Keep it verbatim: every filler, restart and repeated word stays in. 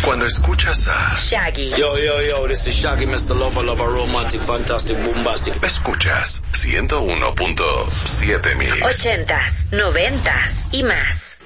Cuando escuchas a Shaggy. Yo, yo, yo, this is Shaggy, mister Lover, Lover, Romantic, Fantastic, Bombastic. Escuchas ciento uno punto siete Mix. Ochentas, noventas y más.